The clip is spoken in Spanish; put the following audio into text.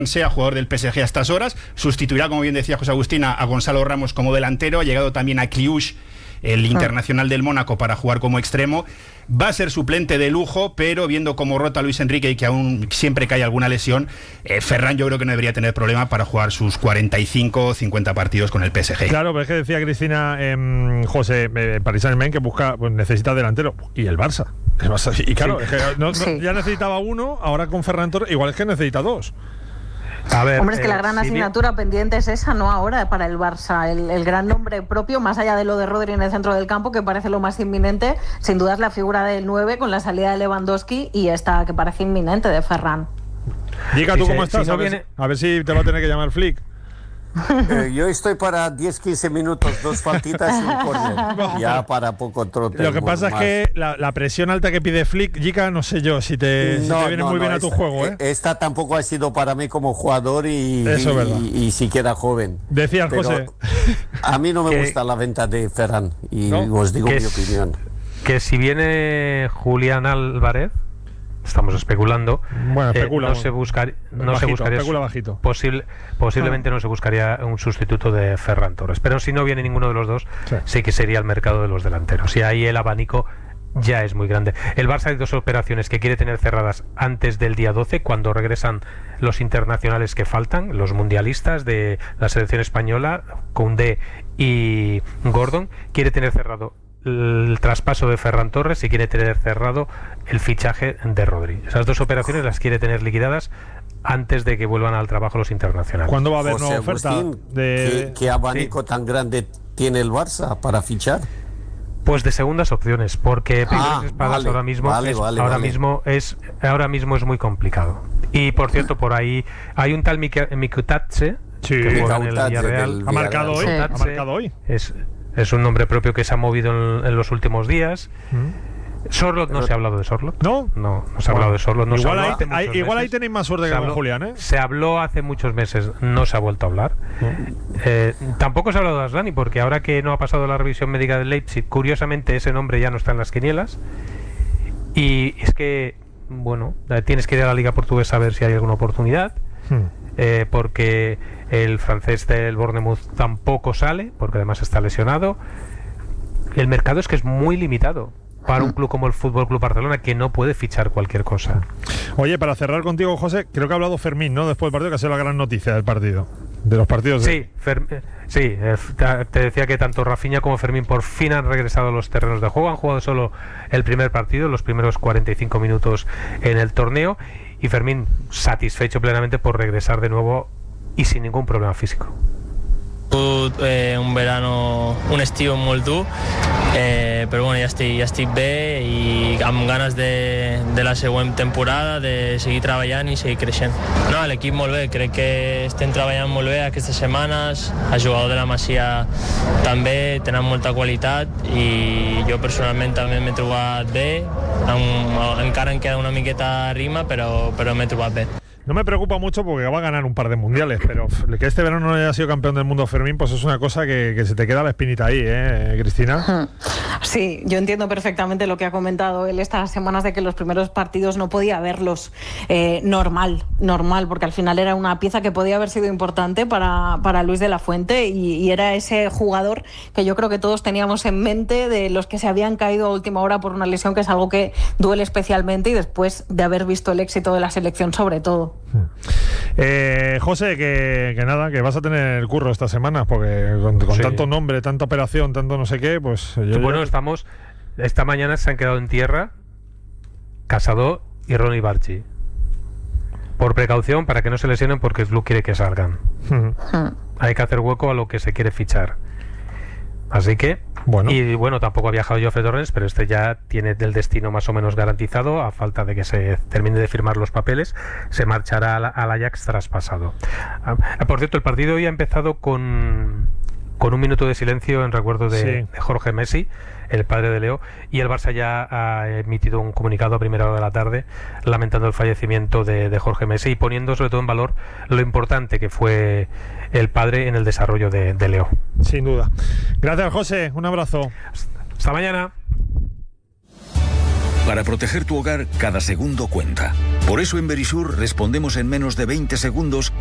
sea jugador del PSG a estas horas, sustituirá, como bien decía José Agustín, a Gonzalo Ramos como delantero, ha llegado también a Kliush, el internacional del Mónaco, para jugar como extremo. Va a ser suplente de lujo, pero viendo cómo rota Luis Enrique y que aún siempre cae alguna lesión, Ferran yo creo que no debería tener problema para jugar sus 45 o 50 partidos con el PSG. Claro, pero es que decía Cristina, José, Paris Saint-Germain, que busca, pues necesita delantero, y el Barça. Y claro, sí. Es que ya necesitaba uno, ahora con Ferran Torres, igual es que necesita dos. A ver, hombre, es que la gran asignatura pendiente es esa, ¿no? Ahora para el Barça, el gran nombre propio, más allá de lo de Rodri en el centro del campo, que parece lo más inminente, sin duda es la figura del 9 con la salida de Lewandowski y esta que parece inminente de Ferran. Diga tú cómo estás, a ver si te va a tener que llamar Flick. Yo estoy para 10-15 minutos, 2 faltitas y un córner. Ya para poco trote. Lo que pasa es que la presión alta que pide Flick, Jica, no sé yo si te viene muy bien a tu juego. Esta tampoco ha sido para mí como jugador y siquiera joven. Decías, José. A mí no me gusta la venta de Ferran y os digo mi opinión. Que si viene Julián Álvarez, estamos especulando. Bueno, no se buscaría bajito. Posiblemente no se buscaría un sustituto de Ferran Torres, pero si no viene ninguno de los dos, sí que sería el mercado de los delanteros, y ahí el abanico ya es muy grande. El Barça hay 2 operaciones que quiere tener cerradas antes del día 12, cuando regresan los internacionales que faltan, los mundialistas de la selección española, Koundé y Gordon. Quiere tener cerrado el traspaso de Ferran Torres y quiere tener cerrado el fichaje de Rodri. Esas 2 operaciones las quiere tener liquidadas antes de que vuelvan al trabajo los internacionales. ¿Cuándo va a haber nueva oferta? Agustín, ¿Qué abanico tan grande tiene el Barça para fichar? Pues de segundas opciones, porque primeras espadas ahora mismo es muy complicado. Y por cierto, por ahí hay un tal Mikutatse que juega en el Villarreal. Ha marcado hoy. Es un nombre propio que se ha movido en los últimos días. Sorloth, no se ha hablado de Sorloth. No se ha hablado de Sorloth. Igual ahí tenéis más suerte que con Julián, ¿eh? Se habló hace muchos meses, no se ha vuelto a hablar. Tampoco se ha hablado de Aslani, porque ahora que no ha pasado la revisión médica del Leipzig, curiosamente ese nombre ya no está en las quinielas. Y es que, bueno, tienes que ir a la Liga Portuguesa a ver si hay alguna oportunidad. Porque el francés del Bournemouth tampoco sale, porque además está lesionado. El mercado es que es muy limitado para un club como el Fútbol Club Barcelona, que no puede fichar cualquier cosa. Oye, para cerrar contigo, José, creo que ha hablado Fermín, ¿no? Después del partido, que ha sido la gran noticia del partido. De los partidos. Sí, te decía que tanto Rafinha como Fermín por fin han regresado a los terrenos de juego. Han jugado solo el primer partido, los primeros 45 minutos en el torneo. Y Fermín satisfecho plenamente por regresar de nuevo y sin ningún problema físico. Un verano, un estiu molt dur, però bueno, ja estic bé i amb ganes de la següent temporada, de seguir treballant i seguir creixent. No, l'equip molt bé, crec que estem treballant molt bé aquestes setmanes, el jugador de la Masia també, tenen molta qualitat i jo personalment també m'he trobat bé, encara em queda una miqueta a rima, però m'he trobat bé. No me preocupa mucho porque va a ganar un par de mundiales, pero que este verano no haya sido campeón del mundo Fermín, pues es una cosa que se te queda la espinita ahí, Cristina. Sí, yo entiendo perfectamente lo que ha comentado él estas semanas de que los primeros partidos no podía verlos normal, porque al final era una pieza que podía haber sido importante para Luis de la Fuente y era ese jugador que yo creo que todos teníamos en mente, de los que se habían caído a última hora por una lesión, que es algo que duele especialmente, y después de haber visto el éxito de la selección sobre todo. José, que nada, que vas a tener el curro esta semana, porque con tanto nombre, tanta operación, tanto no sé qué, pues esta mañana se han quedado en tierra Casado y Ronnie Barchi, por precaución, para que no se lesionen, porque el club quiere que salgan. Hay que hacer hueco a lo que se quiere fichar. Así que, tampoco ha viajado Jofre Torrens, pero este ya tiene el destino más o menos garantizado, a falta de que se termine de firmar los papeles. Se marchará al Ajax traspasado. Por cierto, el partido hoy ha empezado con un minuto de silencio en recuerdo de Jorge Messi, el padre de Leo, y el Barça ya ha emitido un comunicado a primera hora de la tarde lamentando el fallecimiento de Jorge Messi y poniendo sobre todo en valor lo importante que fue el padre en el desarrollo de Leo. Sin duda. Gracias, José. Un abrazo. Hasta mañana. Para proteger tu hogar, cada segundo cuenta. Por eso en Verisur respondemos en menos de 20 segundos